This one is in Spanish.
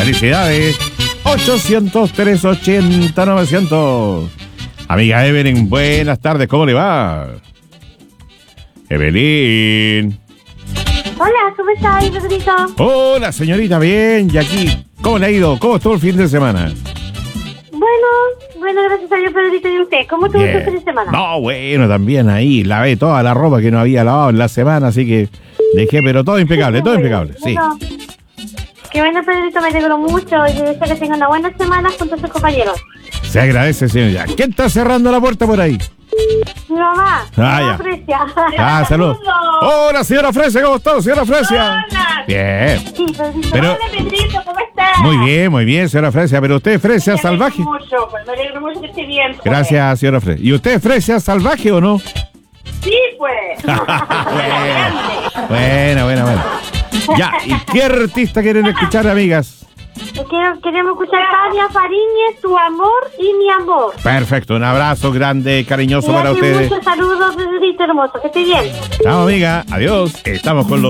Felicidades. 800-380-900. Amiga Evelyn, buenas tardes, ¿cómo le va? Evelyn. Hola, ¿cómo estás, Pedrito? Hola, señorita, bien, y aquí, ¿cómo le ha ido? ¿Cómo estuvo el fin de semana? Bueno, gracias a Dios, Pedrito, y usted. ¿Cómo estuvo Bien. tu fin de semana? No, bueno, también ahí, lavé toda la ropa que no había lavado en la semana, así que dejé, pero todo impecable, sí. Bueno, qué bueno, Pedrito, me alegro mucho y deseo que tenga una buena semana junto a sus compañeros. Se agradece, señorita. ¿Quién está cerrando la puerta por ahí? Mi mamá, ya. Fresia. Salud. Hola, señora Fresia, ¿cómo está, señora Fresia? Hola. Bien. Sí, Pedrito. Pero- Hola, Pedrito, ¿cómo estás? Muy bien, señora Fresia, pero usted es Fresia salvaje. Me alegro mucho que esté bien. pues. Gracias, señora Fresia. ¿Y usted es Fresia salvaje o no? Sí, pues. Bueno. Ya, ¿y qué artista quieren escuchar, amigas? Queremos escuchar Tania Fariñez, Tu amor y mi amor. Perfecto, un abrazo grande, cariñoso para ustedes. Muchos saludos, Pedrito hermoso, que esté bien. Chao, amiga. Adiós. Estamos con los